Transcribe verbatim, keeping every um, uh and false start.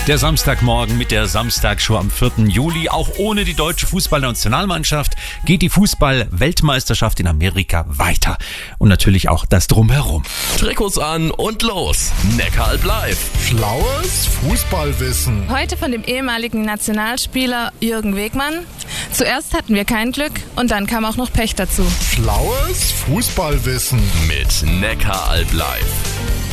Der Samstagmorgen mit der Samstagshow am vierten Juli. Auch ohne die deutsche Fußballnationalmannschaft geht die Fußball-Weltmeisterschaft in Amerika weiter. Und natürlich auch das Drumherum. Trikots an und los. Neckaralb live. Schlaues Fußballwissen. Heute von dem ehemaligen Nationalspieler Jürgen Wegmann. Zuerst hatten wir kein Glück und dann kam auch noch Pech dazu. Schlaues Fußballwissen. Mit Neckaralb live.